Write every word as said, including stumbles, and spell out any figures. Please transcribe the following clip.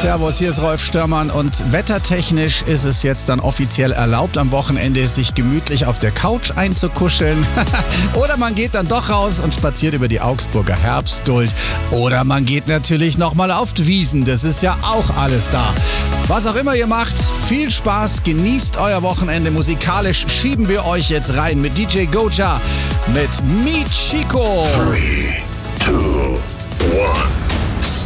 Servus, hier ist Rolf Störmann und wettertechnisch ist es jetzt dann offiziell erlaubt, am Wochenende sich gemütlich auf der Couch einzukuscheln. Oder man geht dann doch raus und spaziert über die Augsburger Herbstduld. Oder man geht natürlich nochmal auf die Wiesn, das ist ja auch alles da. Was auch immer ihr macht, viel Spaß, genießt euer Wochenende. Musikalisch schieben wir euch jetzt rein mit D J Goja, mit Mi Chico. Three, two,